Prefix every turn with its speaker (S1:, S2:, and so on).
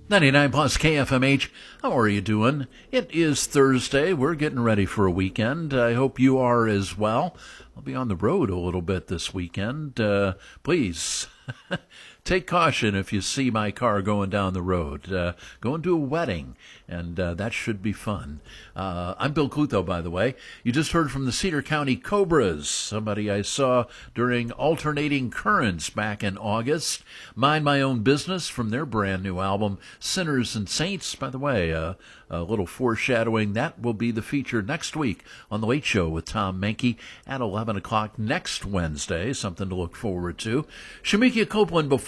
S1: 99 plus KFMH. How are you doing? It is Thursday. We're getting ready for a weekend. I hope you are as well. I'll be on the road a little bit this weekend. Please take caution if you see my car going down the road. Going to a wedding, and that should be fun. I'm Bill Clutho, by the way. You just heard from the Cedar County Cobras, somebody I saw during Alternating Currents back in August. Mind My Own Business from their brand new album, Sinners and Saints. By the way, a little foreshadowing, that will be the feature next week on The Late Show with Tom Menke at 11 o'clock next Wednesday. Something to look forward to. Shemekia Copeland before